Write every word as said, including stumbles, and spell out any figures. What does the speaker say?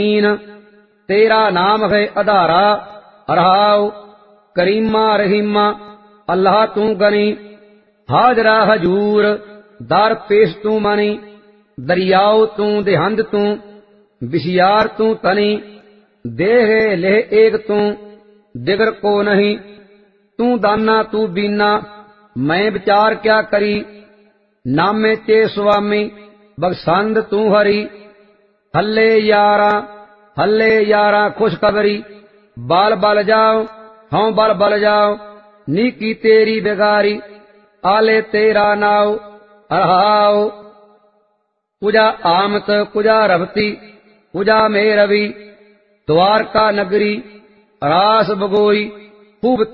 तेरा नाम है अधारा रहाओ करीमा रहीमा अल्लाह तू गनी हाजरा हजूर दर पेश तू मनी दरियाओ तू देहंद तू बिशियार तू तनी देह लेह एक तू दिगर को नहीं तू दाना तू बीना मैं विचार क्या करी नामे चे स्वामी बगसंद तू हरी हल्ले यारा हल्ले यारा खुशखबरी बाल बल जाओ हाँ बल बल जाओ नीकी तेरी बेगारी आले तेरा नाव अरहाओ कुजा आमत कुजा रवती कुजा में रवि द्वारका नगरी रास बगोई खूब